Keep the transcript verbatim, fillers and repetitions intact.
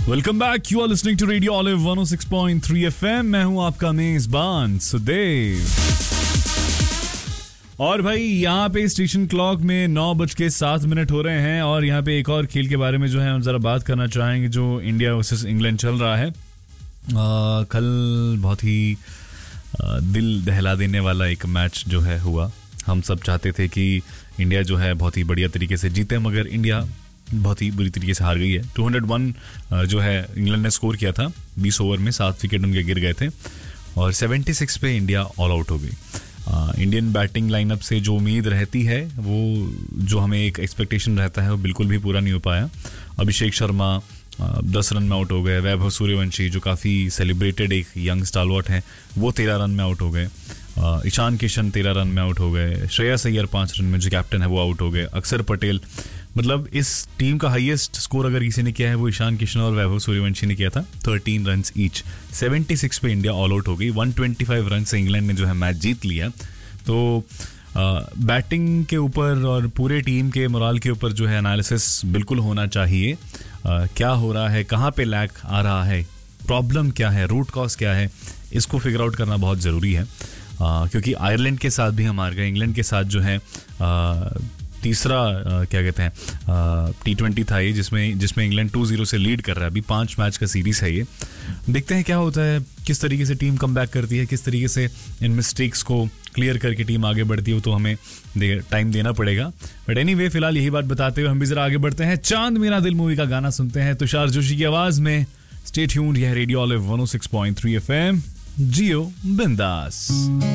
Welcome back, you are listening to radio olive one O six point three FM. मैं हूं आपका मेजबान सुदेव। और भाई यहाँ पे स्टेशन क्लॉक में नौ बज के सात मिनट हो रहे हैं और यहाँ पे एक और खेल के बारे में जो है हम जरा बात करना चाहेंगे, जो इंडिया वर्सेस इंग्लैंड चल रहा है। आ, कल बहुत ही आ, दिल दहला देने वाला एक मैच जो है हुआ। हम सब चाहते थे कि इंडिया जो है बहुत ही बढ़िया तरीके से जीते, मगर इंडिया बहुत ही बुरी तरीके से हार गई है। दो सौ एक जो है इंग्लैंड ने स्कोर किया था, बीस ओवर में सात विकेट उनके गिर गए थे और छिहत्तर पे इंडिया ऑल आउट हो गई। इंडियन बैटिंग लाइनअप से जो उम्मीद रहती है, वो जो हमें एक एक्सपेक्टेशन रहता है, वो बिल्कुल भी पूरा नहीं हो पाया। अभिषेक शर्मा दस रन में आउट हो गए। वैभव सूर्यवंशी जो काफ़ी सेलिब्रेटेड एक यंग स्टालवर्ट हैं, वो तेरह रन में आउट हो गए। ईशान किशन तेरह रन में आउट हो गए। श्रेयस अय्यर पाँच रन में जो कैप्टन है वो आउट हो गए। अक्षर पटेल, मतलब इस टीम का हाईएस्ट स्कोर अगर किसी ने किया है वो ईशान किशन और वैभव सूर्यवंशी ने किया था, तेरह रन ईच। छिहत्तर पे इंडिया ऑल आउट हो गई। एक सौ पच्चीस रन से इंग्लैंड ने जो है मैच जीत लिया। तो बैटिंग के ऊपर और पूरे टीम के मोराल के ऊपर जो है एनालिसिस बिल्कुल होना चाहिए। आ, क्या हो रहा है, कहाँ पे लैक आ रहा है, प्रॉब्लम क्या है, रूट कॉज क्या है, इसको फिगर आउट करना बहुत ज़रूरी है। आ, क्योंकि आयरलैंड के साथ भी हम हार गए। इंग्लैंड के साथ जो है आ, तीसरा आ, क्या कहते हैं टी ट्वेंटी था ये, जिसमें जिसमें इंग्लैंड टू जीरो से लीड कर रहा है। अभी पांच मैच का सीरीज है ये। देखते हैं क्या होता है, किस तरीके से टीम कम बैक करती है, किस तरीके से इन मिस्टेक्स को क्लियर करके टीम आगे बढ़ती है, तो हमें दे, टाइम देना पड़ेगा। बट एनीवे, फिलहाल यही बात बताते हुए हम भी जरा आगे बढ़ते हैं। चांद मेरा दिल मूवी का गाना सुनते हैं तुषार जोशी की आवाज में। स्टे ट्यून्ड, यह रेडियो ऑलिव वन ओ सिक्स पॉइंट थ्री एफएम। जियो बिंदास।